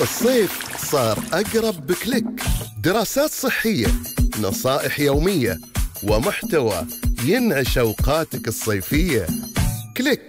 الصيف صار أقرب بكليك. دراسات صحية، نصائح يومية، ومحتوى ينعش أوقاتك الصيفية. كليك.